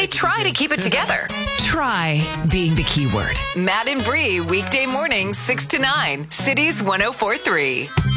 They try to keep it together. Try being the key word. Matt and Bree, weekday mornings, 6 to 9, Cities 104.3.